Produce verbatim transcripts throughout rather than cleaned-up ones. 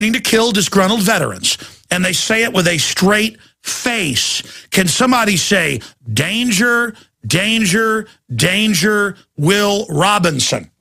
to kill disgruntled veterans, and they say it with a straight face. Can somebody say, danger, danger, danger, Will Robinson?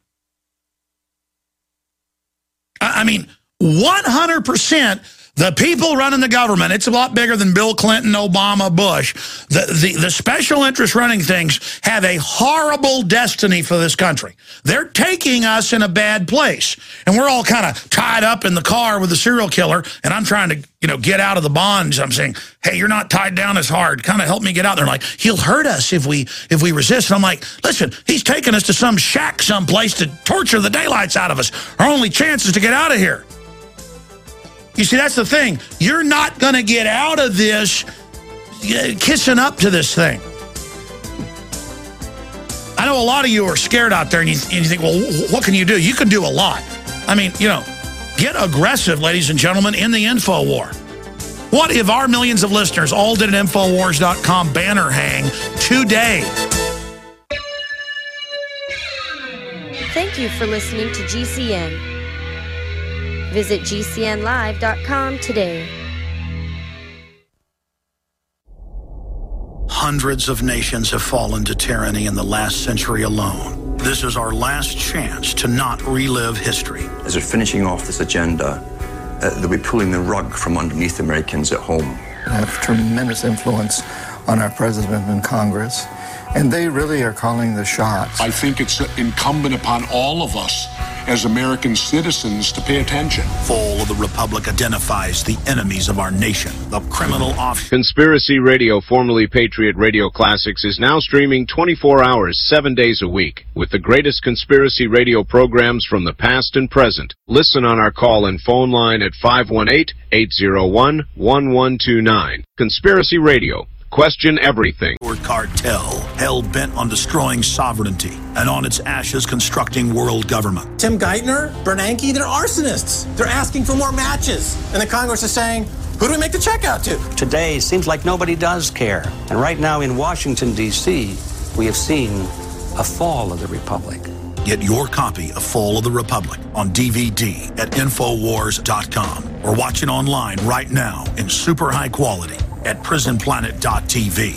I mean, one hundred percent the people running the government, it's a lot bigger than Bill Clinton, Obama, Bush. The, the, the special interest running things have a horrible destiny for this country. They're taking us in a bad place. And we're all kind of tied up in the car with the serial killer, and I'm trying to, you know, get out of the bonds. I'm saying, hey, you're not tied down as hard. Kind of help me get out there. Like, he'll hurt us if we if we resist. And I'm like, listen, he's taking us to some shack someplace to torture the daylights out of us. Our only chance is to get out of here. You see, that's the thing. You're not going to get out of this kissing up to this thing. I know a lot of you are scared out there, and you, and you think, well, what can you do? You can do a lot. I mean, you know, get aggressive, ladies and gentlemen, in the info war. What if our millions of listeners all did an Infowars dot com banner hang today? Thank you for listening to G C N. Visit G C N live dot com today. Hundreds of nations have fallen to tyranny in the last century alone. This is our last chance to not relive history. As they're finishing off this agenda, uh, they'll be pulling the rug from underneath Americans at home. They have tremendous influence on our president and Congress, and they really are calling the shots. I think it's incumbent upon all of us as American citizens to pay attention. Fall of the Republic identifies the enemies of our nation, the criminal off. Conspiracy Radio, formerly Patriot Radio Classics, is now streaming twenty-four hours, seven days a week, with the greatest conspiracy radio programs from the past and present. Listen on our call-in phone line at five one eight, eight zero one, one one two nine. Conspiracy Radio. Question everything. Or cartel, hell-bent on destroying sovereignty and on its ashes constructing world government. Tim Geithner, Bernanke, they're arsonists. They're asking for more matches. And the Congress is saying, who do we make the check out to? Today seems like nobody does care. And right now in Washington, D C, we have seen a fall of the Republic. Get your copy of Fall of the Republic on D V D at Infowars dot com or watch it online right now in super high quality at prison planet dot t v.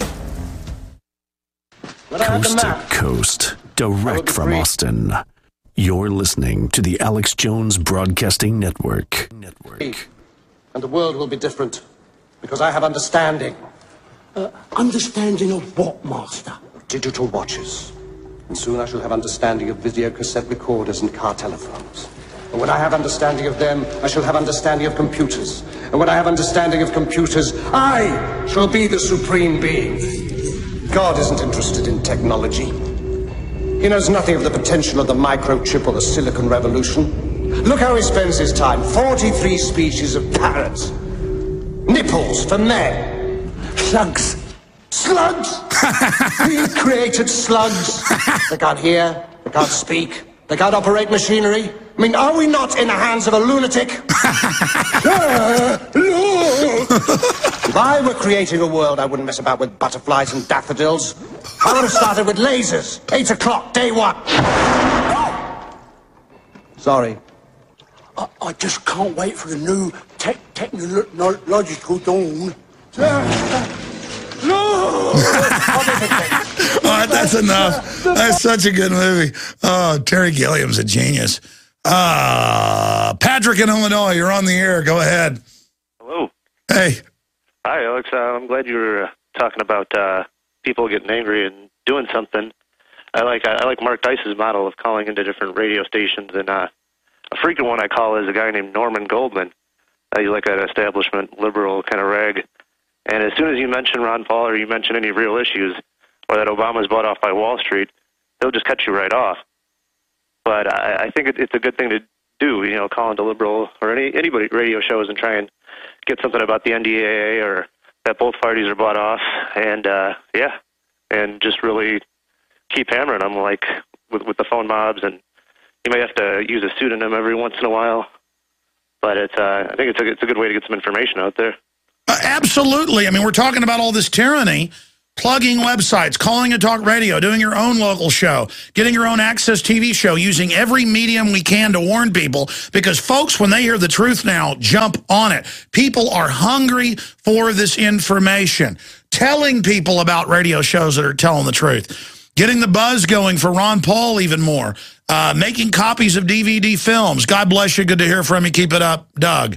Coast to coast, direct from Austin. You're listening to the Alex Jones Broadcasting Network. Network. And the world will be different because I have understanding. Uh, understanding of what, Master? Digital watches. And soon I shall have understanding of video cassette recorders and car telephones. And when I have understanding of them, I shall have understanding of computers. And when I have understanding of computers, I shall be the supreme being. God isn't interested in technology. He knows nothing of the potential of the microchip or the silicon revolution. Look how he spends his time. forty-three species of parrots. Nipples for men. Slugs. Slugs! He created slugs. They can't hear. They can't speak. They can't operate machinery. I mean, are we not in the hands of a lunatic? If I were creating a world, I wouldn't mess about with butterflies and daffodils. I would have started with lasers. Eight o'clock, day one. Sorry. I, I just can't wait for the new te technological dawn. All right, that's enough. That's such a good movie. Oh, Terry Gilliam's a genius. Uh, Patrick in Illinois, you're on the air. Go ahead. Hello. Hey. Hi, Alex. Uh, I'm glad you were uh, talking about uh, people getting angry and doing something. I like I like Mark Dice's model of calling into different radio stations, and uh, a frequent one I call is a guy named Norman Goldman. Uh, he's like an establishment liberal kind of rag. And as soon as you mention Ron Paul or you mention any real issues, or that Obama's bought off by Wall Street, they'll just cut you right off. But I, I think it, it's a good thing to do, you know, call into liberal or any anybody radio shows and try and get something about the N D A A or that both parties are bought off, and uh, yeah, and just really keep hammering them like with with the phone mobs, and you may have to use a pseudonym every once in a while, but it's uh, I think it's a it's a good way to get some information out there. Uh, absolutely. I mean, we're talking about all this tyranny. plugging websites, calling a talk radio, doing your own local show, getting your own access T V show, using every medium we can to warn people, because folks, when they hear the truth now, jump on it. People are hungry for this information. Telling people about radio shows that are telling the truth. Getting the buzz going for Ron Paul even more. Uh, making copies of D V D films. God bless you. Good to hear from you. Keep it up, Doug.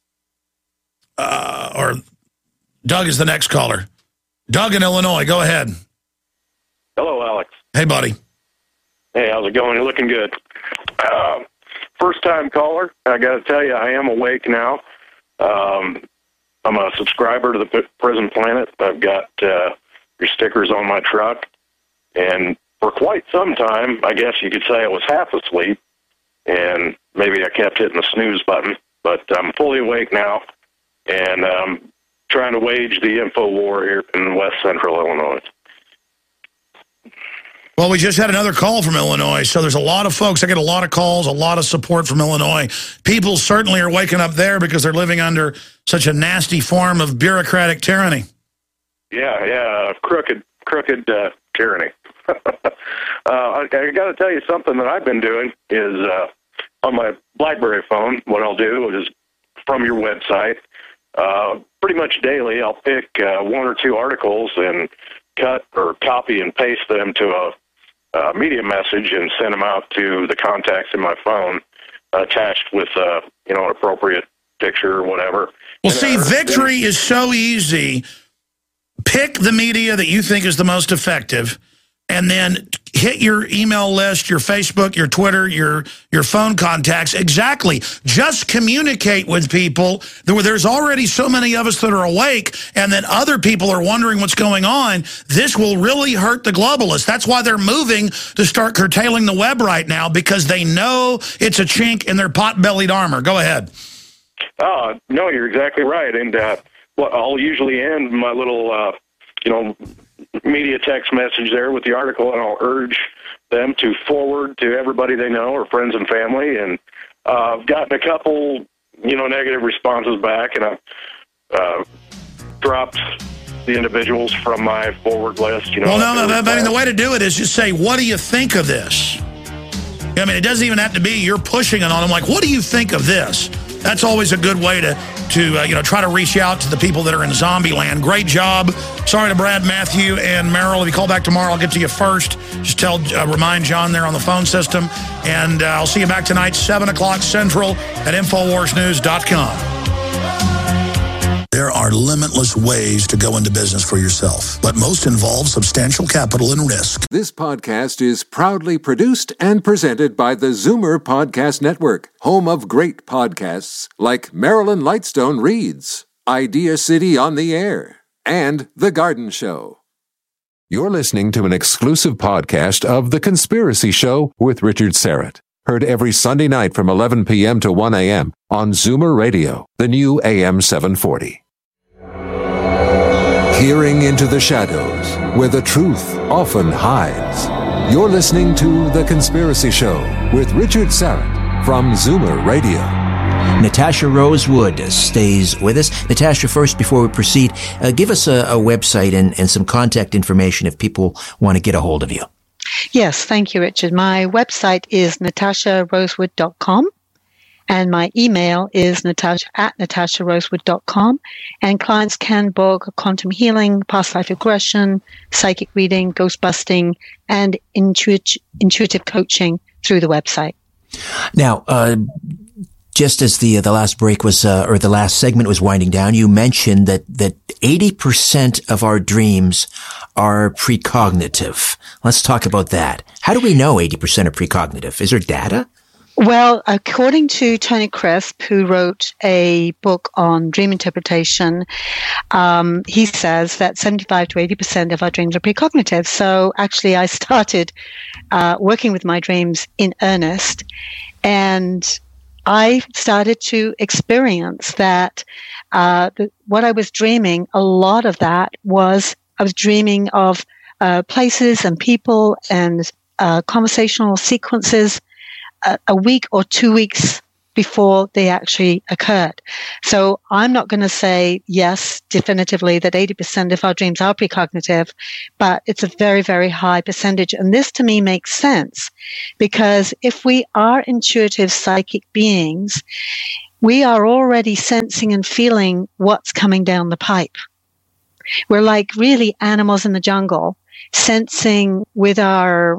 Uh, or Doug is the next caller. Doug in Illinois, go ahead. Hello, Alex. Hey, buddy. Hey, how's it going? You're looking good. Uh, first-time caller. I got to tell you, I am awake now. Um, I'm a subscriber to the P- Prison Planet. I've got uh, your stickers on my truck. And for quite some time, I guess you could say I was half asleep, and maybe I kept hitting the snooze button. But I'm fully awake now, and um trying to wage the info war here in West Central Illinois. Well, we just had another call from Illinois, so there's a lot of folks. I get a lot of calls, a lot of support from Illinois. People certainly are waking up there because they're living under such a nasty form of bureaucratic tyranny. Yeah, yeah, crooked, crooked uh, tyranny. uh, I, I got to tell you something that I've been doing is uh, on my BlackBerry phone, what I'll do is from your website, Uh, pretty much daily, I'll pick uh, one or two articles and cut or copy and paste them to a, a media message and send them out to the contacts in my phone, attached with uh, you know, an appropriate picture or whatever. Well, and, see, uh, victory then, is so easy. Pick the media that you think is the most effective, and then hit your email list, your Facebook, your Twitter, your your phone contacts. Exactly. Just communicate with people. There's already so many of us that are awake, and then other people are wondering what's going on. This will really hurt the globalists. That's why they're moving to start curtailing the web right now, because they know it's a chink in their pot-bellied armor. Go ahead. Oh, no, you're exactly right. And uh, well, I'll usually end my little, uh, you know, media text message there with the article, and I'll urge them to forward to everybody they know or friends and family. And uh, I've gotten a couple, you know, negative responses back, and I've uh, dropped the individuals from my forward list. You know, well, no, no, but I mean, the way to do it is just say, "What do you think of this?" I mean, it doesn't even have to be you're pushing it on them. Like, what do you think of this? That's always a good way to, to uh, you know, try to reach out to the people that are in zombie land. Great job. Sorry to Brad, Matthew, and Merrill. If you call back tomorrow, I'll get to you first. Just tell, uh, remind John there on the phone system. And uh, I'll see you back tonight, seven o'clock Central at Infowars News dot com. There are limitless ways to go into business for yourself, but most involve substantial capital and risk. This podcast is proudly produced and presented by the Zoomer Podcast Network, home of great podcasts like Marilyn Lightstone Reads, Idea City on the Air, and The Garden Show. You're listening to an exclusive podcast of The Conspiracy Show with Richard Serrett. Heard every Sunday night from eleven p.m. to one a.m. on Zoomer Radio, the new A M seven forty. Peering into the shadows, where the truth often hides. You're listening to The Conspiracy Show with Richard Serrett from Zoomer Radio. Natasha Rosewood stays with us. Natasha, first, before we proceed, uh, give us a, a website and, and some contact information if people want to get a hold of you. Yes, thank you, Richard. My website is natasha rosewood dot com. And my email is natasha at natasha rosewood dot com. And clients can book quantum healing, past life regression, psychic reading, ghost busting, and intuit- intuitive coaching through the website. Now, uh, just as the the last break was, uh, or the last segment was winding down, you mentioned that that eighty percent of our dreams are precognitive. Let's talk about that. How do we know eighty percent are precognitive? Is there data? Well, according to Tony Crisp, who wrote a book on dream interpretation, um, he says that seventy-five to eighty percent of our dreams are precognitive. So actually, I started uh, working with my dreams in earnest, and I started to experience that uh, the, what I was dreaming, a lot of that was I was dreaming of uh, places and people and uh, conversational sequences a week or two weeks before they actually occurred. So I'm not going to say yes, definitively, that eighty percent of our dreams are precognitive, but it's a very, very high percentage. And this to me makes sense because if we are intuitive psychic beings, we are already sensing and feeling what's coming down the pipe. We're like really animals in the jungle, sensing with our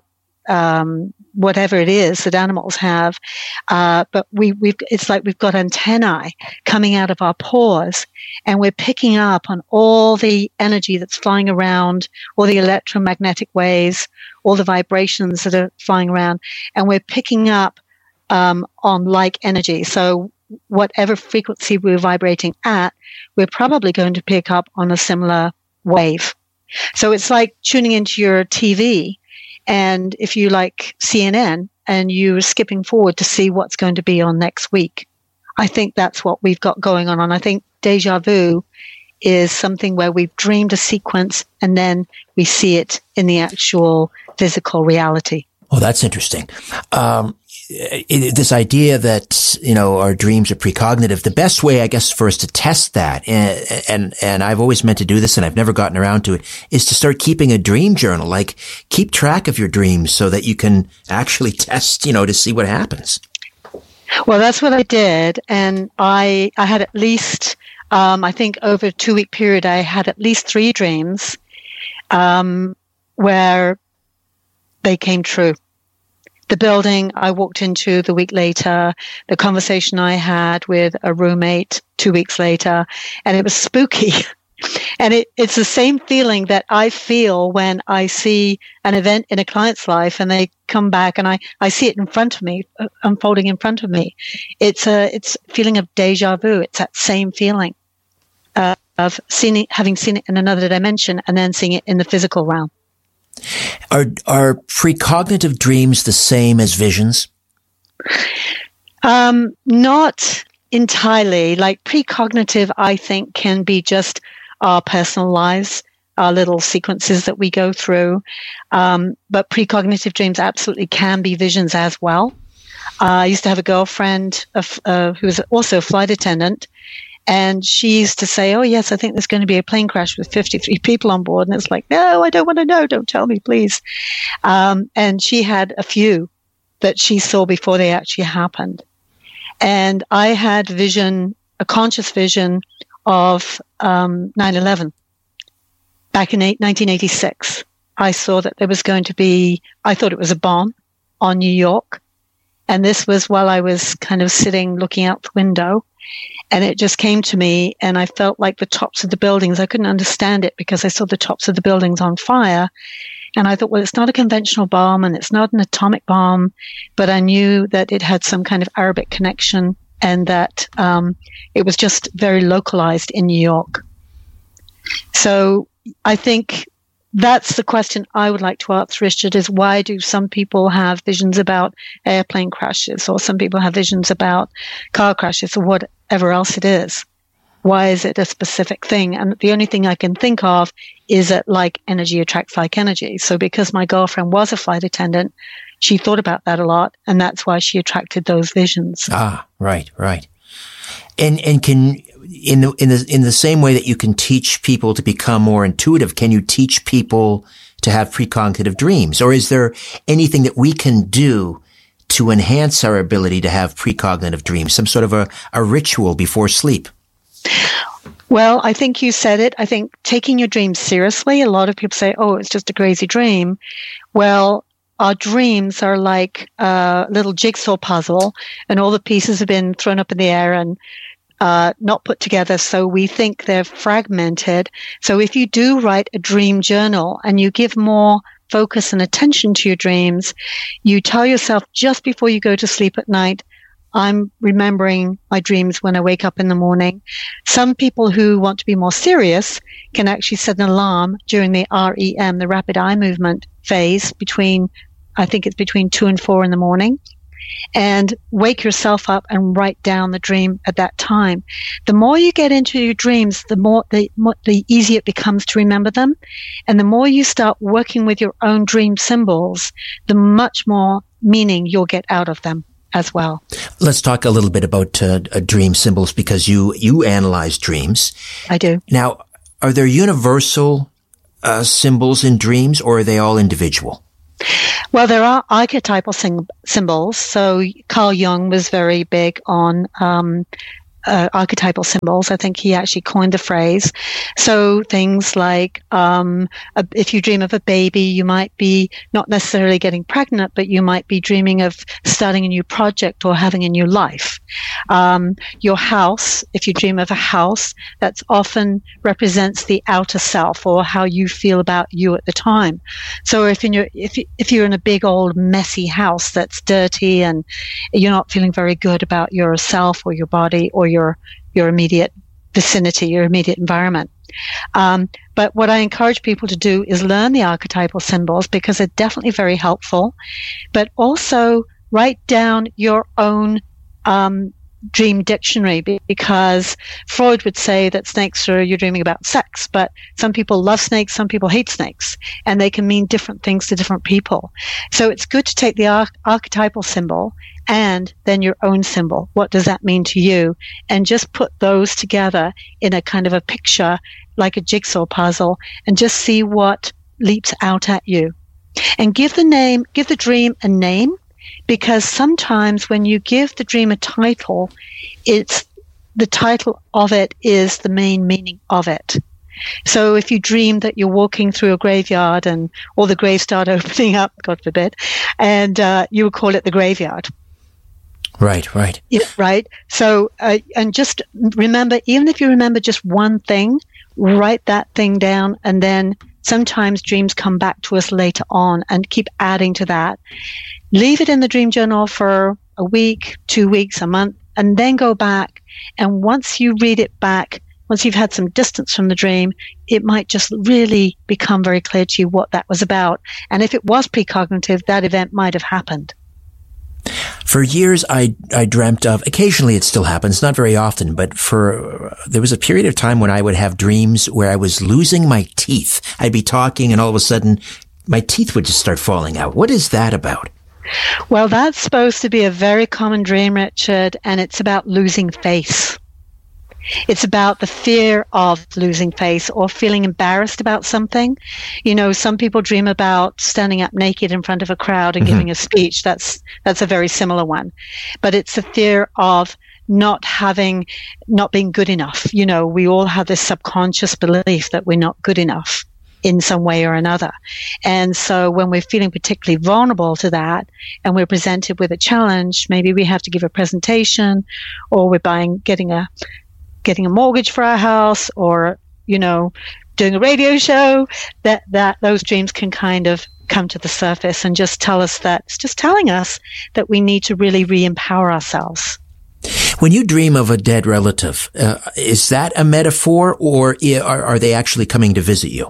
um whatever it is that animals have, uh, but we, we've, it's like we've got antennae coming out of our pores and we're picking up on all the energy that's flying around, all the electromagnetic waves, all the vibrations that are flying around, and we're picking up um, on like energy. So whatever frequency we're vibrating at, we're probably going to pick up on a similar wave. So it's like tuning into your T V. And if you like C N N and you're skipping forward to see what's going to be on next week, I think that's what we've got going on. And I think deja vu is something where we've dreamed a sequence and then we see it in the actual physical reality. Oh, that's interesting. Um, it, this idea that, you know, our dreams are precognitive, the best way, I guess, for us to test that, and, and, and I've always meant to do this and I've never gotten around to it, is to start keeping a dream journal. Like, keep track of your dreams so that you can actually test, you know, to see what happens. Well, that's what I did. And I, I had at least, um, I think over a two week period, I had at least three dreams, um, where they came true. The building I walked into the week later, the conversation I had with a roommate two weeks later, and it was spooky. And it, it's the same feeling that I feel when I see an event in a client's life and they come back and I, I see it in front of me, uh, unfolding in front of me. It's a, it's a feeling of deja vu. It's that same feeling uh, of seeing it, having seen it in another dimension and then seeing it in the physical realm. Are are precognitive dreams the same as visions? Um, not entirely. Like precognitive, I think, can be just our personal lives, our little sequences that we go through. Um, but precognitive dreams absolutely can be visions as well. Uh, I used to have a girlfriend of, uh, who was also a flight attendant. And she used to say, oh, yes, I think there's going to be a plane crash with fifty-three people on board. And it's like, no, I don't want to know. Don't tell me, please. Um, and she had a few that she saw before they actually happened. And I had vision, a conscious vision of um, nine eleven. Back in nineteen eighty-six, I saw that there was going to be, I thought it was a bomb on New York. And this was while I was kind of sitting looking out the window. And it just came to me, and I felt like the tops of the buildings, I couldn't understand it because I saw the tops of the buildings on fire. And I thought, well, it's not a conventional bomb and it's not an atomic bomb, but I knew that it had some kind of Arabic connection and that um, it was just very localized in New York. So I think that's the question I would like to ask, Richard, is why do some people have visions about airplane crashes, or some people have visions about car crashes, or whatever else it is? Why is it a specific thing? And the only thing I can think of is that like energy attracts like energy. So because my girlfriend was a flight attendant, she thought about that a lot, and that's why she attracted those visions. Ah, right, right. And and can in the in the in the same way that you can teach people to become more intuitive, can you teach people to have precognitive dreams? Or is there anything that we can do to enhance our ability to have precognitive dreams? Some sort of a, a ritual before sleep? Well, I think you said it. I think taking your dreams seriously. A lot of people say, "Oh, it's just a crazy dream." Well, our dreams are like a little jigsaw puzzle, and all the pieces have been thrown up in the air and uh, not put together, so we think they're fragmented. So if you do write a dream journal and you give more focus and attention to your dreams, you tell yourself just before you go to sleep at night, I'm remembering my dreams when I wake up in the morning. Some people who want to be more serious can actually set an alarm during the R E M, the rapid eye movement phase, between, I think it's between two and four in the morning, and wake yourself up and write down the dream at that time. The more you get into your dreams, the more the, more, the easier it becomes to remember them. And the more you start working with your own dream symbols, the much more meaning you'll get out of them. as well. Let's talk a little bit about uh, uh, dream symbols, because you, you analyze dreams. I do. Now, are there universal uh, symbols in dreams, or are they all individual? Well, there are archetypal sym- symbols. So Carl Jung was very big on um, uh, archetypal symbols. I think he actually coined the phrase. So things like um, a, if you dream of a baby, you might be not necessarily getting pregnant, but you might be dreaming of starting a new project or having a new life. Um, your house, if you dream of a house, that's often represents the outer self, or how you feel about you at the time. So if in your if you, if you're in a big old messy house that's dirty and you're not feeling very good about yourself or your body or your your immediate vicinity, your immediate environment. Um, but what I encourage people to do is learn the archetypal symbols, because they're definitely very helpful, but also write down your own um, dream dictionary, because Freud would say that snakes are, you're dreaming about sex, but some people love snakes, some people hate snakes, and they can mean different things to different people. So it's good to take the arch- archetypal symbol and then your own symbol. What does that mean to you? And just put those together in a kind of a picture, like a jigsaw puzzle, and just see what leaps out at you. And give the name, give the dream a name, because sometimes when you give the dream a title, it's the title of it is the main meaning of it. So if you dream that you're walking through a graveyard and all the graves start opening up, God forbid, and uh, you would call it the graveyard. Right, right. Yeah, right. So, uh, and just remember, even if you remember just one thing, write that thing down, and then sometimes dreams come back to us later on, and keep adding to that. Leave it in the dream journal for a week, two weeks, a month, and then go back. And once you read it back, once you've had some distance from the dream, it might just really become very clear to you what that was about. And if it was precognitive, that event might have happened. For years, I I dreamt of, occasionally it still happens, not very often, but for, uh, there was a period of time when I would have dreams where I was losing my teeth. I'd be talking and all of a sudden my teeth would just start falling out. What is that about? Well, that's supposed to be a very common dream, Richard, and it's about losing face. It's about the fear of losing face or feeling embarrassed about something. You know, some people dream about standing up naked in front of a crowd and mm-hmm. giving a speech. That's that's a very similar one. But it's the fear of not having, not being good enough. You know, we all have this subconscious belief that we're not good enough in some way or another. And so when we're feeling particularly vulnerable to that and we're presented with a challenge, maybe we have to give a presentation, or we're buying, getting a getting a mortgage for our house, or, you know, doing a radio show, that, that those dreams can kind of come to the surface and just tell us that, it's just telling us that we need to really re-empower ourselves. When you dream of a dead relative, uh, is that a metaphor, or are, are they actually coming to visit you?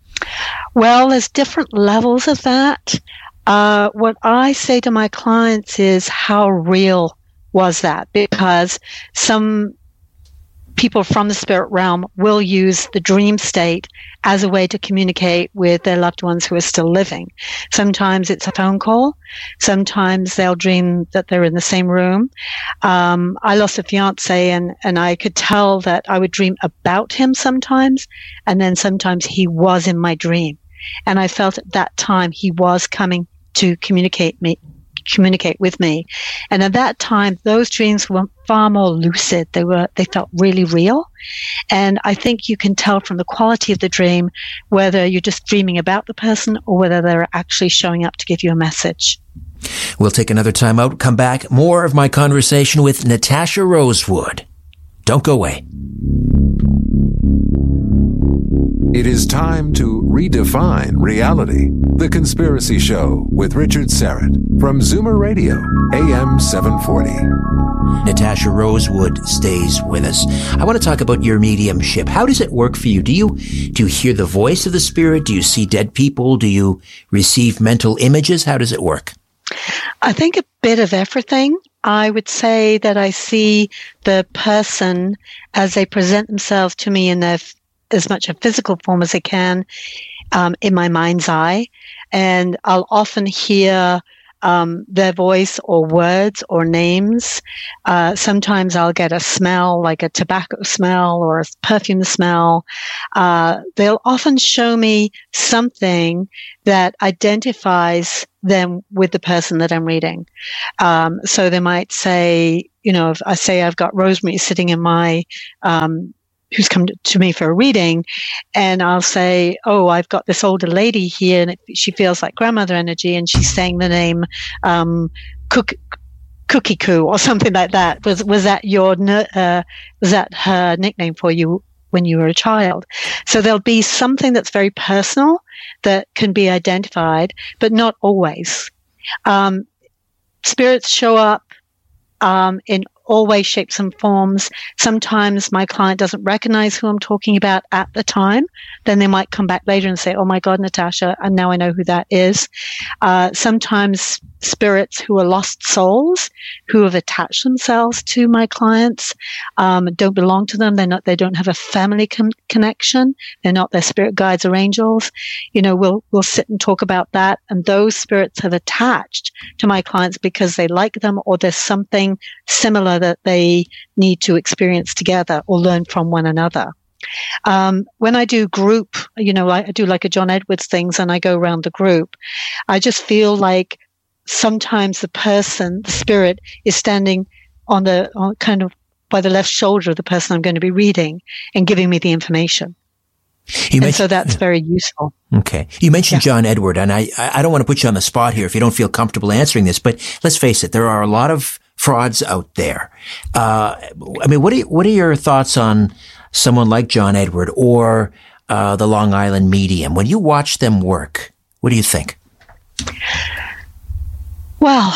Well, there's different levels of that. Uh, what I say to my clients is, how real was that? Because some people from the spirit realm will use the dream state as a way to communicate with their loved ones who are still living. Sometimes it's a phone call. Sometimes they'll dream that they're in the same room. Um, I lost a fiance, and, and I could tell that I would dream about him sometimes, and then sometimes he was in my dream. And I felt at that time he was coming to communicate me, communicate with me. And at that time, those dreams were far more lucid. They were, they felt really real. And I think you can tell from the quality of the dream whether you're just dreaming about the person or whether they're actually showing up to give you a message. We'll take another time out, come back. More of my conversation with Natasha Rosewood. Don't go away. It is time to redefine reality. The Conspiracy Show with Richard Syrett from Zoomer Radio, A M seven forty. Natasha Rosewood stays with us. I want to talk about your mediumship. How does it work for you? Do you do you hear the voice of the spirit? Do you see dead people? Do you receive mental images? How does it work? I think a bit of everything. I would say that I see the person as they present themselves to me in their as much a physical form as I can, um, in my mind's eye. And I'll often hear um, their voice or words or names. Uh, sometimes I'll get a smell, like a tobacco smell or a perfume smell. Uh, they'll often show me something that identifies them with the person that I'm reading. Um, so they might say, you know, if I say I've got Rosemary sitting in my, um, who's come to me for a reading, and I'll say, oh, I've got this older lady here, and it, she feels like grandmother energy, and she's saying the name um, Cook, Cookie Coo or something like that. Was was that your uh, was that her nickname for you when you were a child? So there'll be something that's very personal that can be identified, but not always. Um, spirits show up um, in all ways, shapes, and forms. Sometimes my client doesn't recognize who I'm talking about at the time. Then they might come back later and say, oh my God, Natasha, and now I know who that is. Uh, sometimes spirits who are lost souls, who have attached themselves to my clients, um, don't belong to them. They're not, they don't have a family con- connection. They're not their spirit guides or angels. You know, we'll, we'll sit and talk about that. And those spirits have attached to my clients because they like them, or there's something similar that they need to experience together or learn from one another. Um, when I do group, you know, I do like a John Edwards things, and I go around the group, I just feel like sometimes the person, the spirit, is standing on the on kind of by the left shoulder of the person I'm going to be reading and giving me the information. You and so that's very useful. Okay. You mentioned yeah. John Edward, and I, I don't want to put you on the spot here if you don't feel comfortable answering this, but let's face it, there are a lot of frauds out there. Uh, I mean, what are, what are your thoughts on someone like John Edward or uh, the Long Island Medium? When you watch them work, what do you think? Well,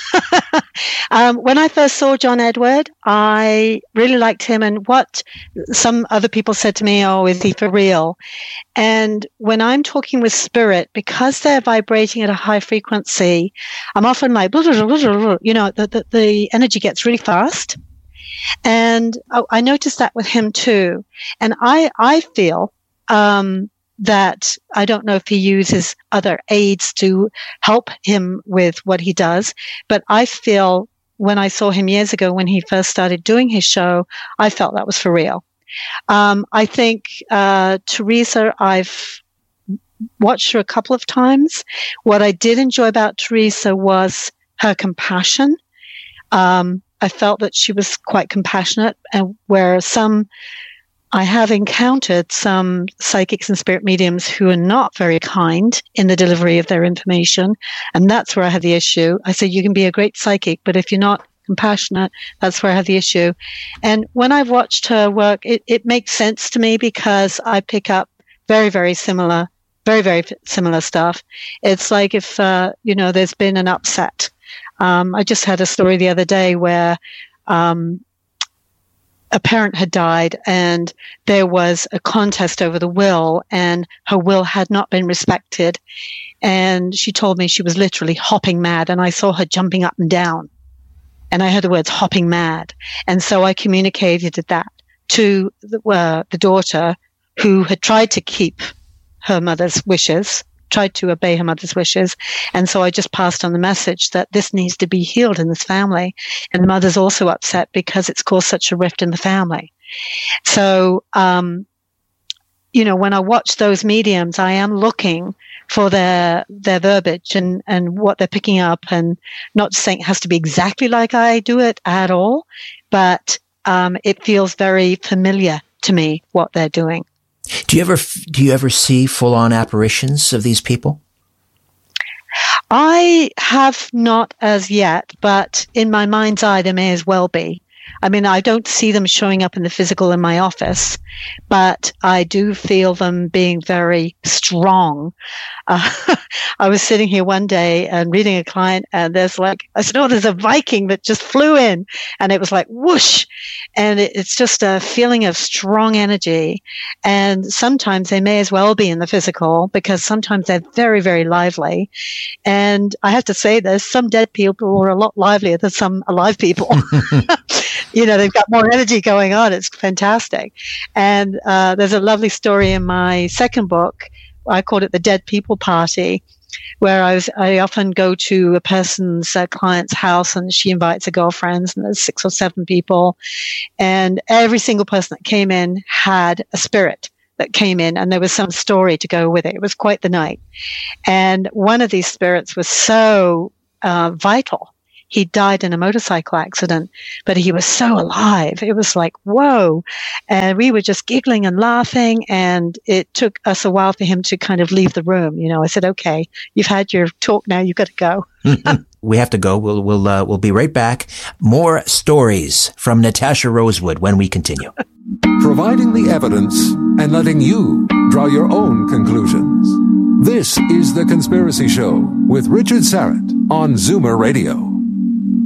um, when I first saw John Edward, I really liked him, and what some other people said to me, oh, is he for real? And when I'm talking with spirit, because they're vibrating at a high frequency, I'm often like, you know, the, the, the energy gets really fast. And oh, I noticed that with him too. And I, I feel, um, that I don't know if he uses other aids to help him with what he does, but I feel when I saw him years ago when he first started doing his show, I felt that was for real. Um, I think uh, Teresa, I've watched her a couple of times. What I did enjoy about Teresa was her compassion. Um, I felt that she was quite compassionate, and where some I have encountered some psychics and spirit mediums who are not very kind in the delivery of their information, and that's where I have the issue. I say you can be a great psychic, but if you're not compassionate, that's where I have the issue. And when I've watched her work, it, it makes sense to me because I pick up very, very similar, very, very similar stuff. It's like if, uh, you know, there's been an upset. Um, I just had a story the other day where um a parent had died and there was a contest over the will, and her will had not been respected. And she told me she was literally hopping mad, and I saw her jumping up and down. And I heard the words hopping mad. And so I communicated that to the, uh, the daughter, who had tried to keep her mother's wishes, tried to obey her mother's wishes. And so I just passed on the message that this needs to be healed in this family. And the mother's also upset because it's caused such a rift in the family. So, um, you know, when I watch those mediums, I am looking for their, their verbiage and, and what they're picking up, and not saying it has to be exactly like I do it at all, but, um, it feels very familiar to me what they're doing. Do you ever do you ever see full-on apparitions of these people? I have not as yet, but in my mind's eye, there may as well be. I mean, I don't see them showing up in the physical in my office, but I do feel them being very strong. Uh, I was sitting here one day and reading a client, and there's like, I said, oh, there's a Viking that just flew in, and it was like whoosh. And it, it's just a feeling of strong energy. And sometimes they may as well be in the physical, because sometimes they're very, very lively. And I have to say this, some dead people are a lot livelier than some alive people. You know, they've got more energy going on. It's fantastic. And uh, there's a lovely story in my second book. I called it The Dead People Party. where I was, I often go to a person's uh, client's house and she invites her girlfriends and there's six or seven people, and every single person that came in had a spirit that came in, and there was some story to go with it. It was quite the night. And one of these spirits was so uh, vital. He died in a motorcycle accident, but he was so alive. It was like, whoa. And we were just giggling and laughing, and it took us a while for him to kind of leave the room. You know, I said, okay, you've had your talk now, you've got to go. We have to go. We'll, we'll, uh, we'll be right back. More stories from Natasha Rosewood when we continue. Providing the evidence and letting you draw your own conclusions. This is The Conspiracy Show with Richard Syrett on Zoomer Radio.